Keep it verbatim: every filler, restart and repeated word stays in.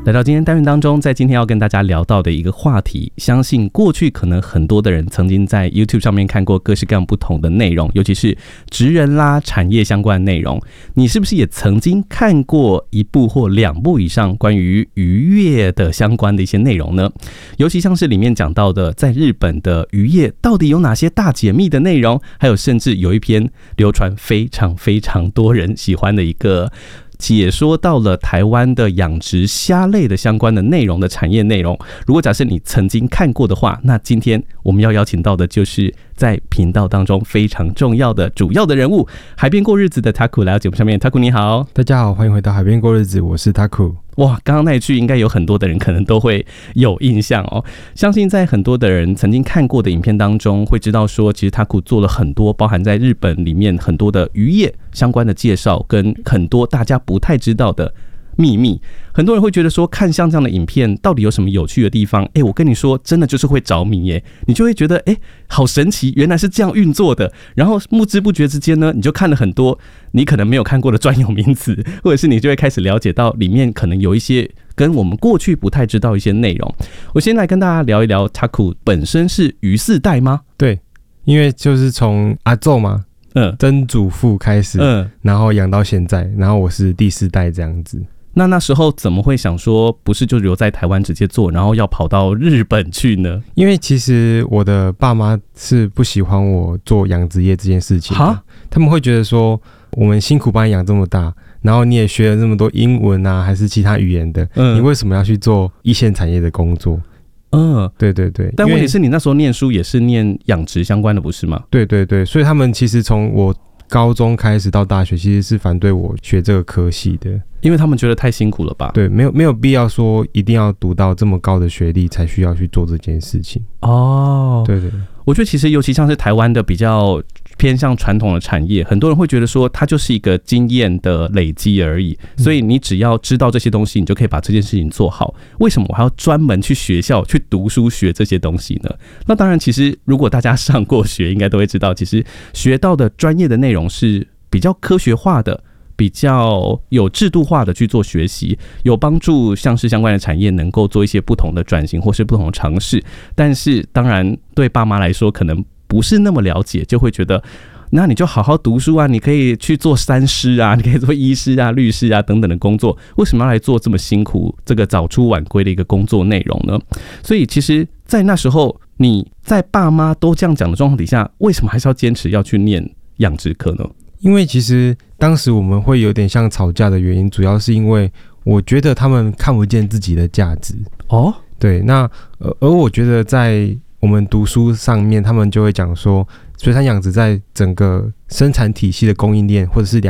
来到今天单元当中，在今天要跟大家聊到的一个话题，相信过去可能很多的人曾经在 YouTube 上面看过各式各样不同的内容，尤其是职人啦、产业相关的内容。你是不是也曾经看过一部或两部以上关于渔业的相关的一些内容呢？尤其像是里面讲到的，在日本的渔业到底有哪些大解密的内容，还有甚至有一篇流传非常非常多人喜欢的一个解说到了台湾的养殖虾类的相关的内容的产业内容。如果假设你曾经看过的话，那今天我们要邀请到的就是在频道当中非常重要的主要的人物，海边过日子的 Taku 来到节目上面。 Taku 你好。 大家好，欢迎回到海边过日子，我是 Taku。 哇，刚刚那一句应该有很多的人可能都会有印象哦。相信在很多的人曾经看过的影片当中，会知道说，其实 Taku 做了很多包含在日本里面很多的渔业相关的介绍，跟很多大家不太知道的秘密。很多人会觉得说，看像这样的影片到底有什么有趣的地方？哎，我跟你说，真的就是会着迷耶，你就会觉得哎，好神奇，原来是这样运作的。然后不知不觉之间呢，你就看了很多你可能没有看过的专有名词，或者是你就会开始了解到里面可能有一些跟我们过去不太知道一些内容。我先来跟大家聊一聊 Taku 本身是渔四代吗？ 对，因为就是从阿祖嘛，嗯，曾祖父开始，嗯，然后养到现在，然后我是第四代这样子。 那那时候怎么会想说不是就留在台湾直接做，然后要跑到日本去呢？ 因为其实我的爸妈是不喜欢我做养殖业这件事情的，他们会觉得说我们辛苦把你养这么大，然后你也学了这么多英文啊还是其他语言的，嗯，你为什么要去做一线产业的工作？嗯，对对对。 但问题是你那时候念书也是念养殖相关的不是吗？ 对对对，所以他们其实从我高中开始到大学其实是反对我学这个科系的， 因为他们觉得太辛苦了吧？ 对，没有没有必要说一定要读到这么高的学历才需要去做这件事情。 哦， 对对， 我觉得其实尤其像是台湾的比较偏向传统的产业，很多人会觉得说它就是一个经验的累积而已，所以你只要知道这些东西，你就可以把这件事情做好。为什么我还要专门去学校去读书学这些东西呢？那当然，其实如果大家上过学，应该都会知道，其实学到的专业的内容是比较科学化的，比较有制度化的去做学习，有帮助像是相关的产业能够做一些不同的转型或是不同的尝试。但是当然对爸妈来说可能不是那么了解，就会觉得那你就好好读书啊，你可以去做三师啊，你可以做医师啊、律师啊等等的工作，为什么要来做这么辛苦这个早出晚归的一个工作内容呢？所以其实在那时候你在爸妈都这样讲的状况底下，为什么还是要坚持要去念养殖科呢？ 因为其实当时我们会有点像吵架的原因，主要是因为我觉得他们看不见自己的价值。哦，对，那呃，而我觉得在我们读书上面，他们就会讲说，水产养殖在整个生产体系的供应链或者是